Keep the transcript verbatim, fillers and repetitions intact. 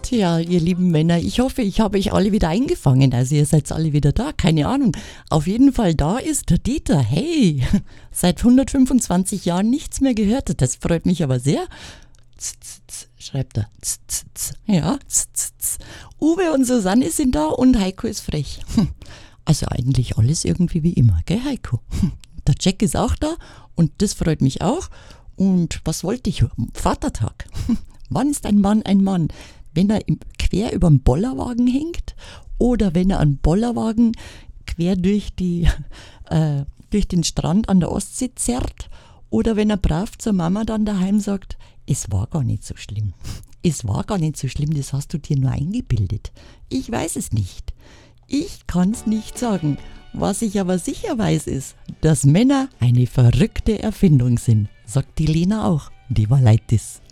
Tja, ihr lieben Männer, ich hoffe, ich habe euch alle wieder eingefangen. Also ihr seid alle wieder da, keine Ahnung. Auf jeden Fall, da ist der Dieter. Hey, seit hundertfünfundzwanzig Jahren nichts mehr gehört. Das freut mich aber sehr. Z, z, z, schreibt er. Z, z, z. Ja, z, z, z. Uwe und Susanne sind da und Heiko ist frech. Also eigentlich alles irgendwie wie immer, gell Heiko? Der Jack ist auch da und das freut mich auch. Und was wollte ich? Vatertag. Wann ist ein Mann ein Mann? Wenn er im, quer über den Bollerwagen hängt oder wenn er einen Bollerwagen quer durch, die, äh, durch den Strand an der Ostsee zerrt oder wenn er brav zur Mama dann daheim sagt, es war gar nicht so schlimm. Es war gar nicht so schlimm, das hast du dir nur eingebildet. Ich weiß es nicht. Ich kann es nicht sagen. Was ich aber sicher weiß ist, dass Männer eine verrückte Erfindung sind, sagt die Lena auch. Die war leid das.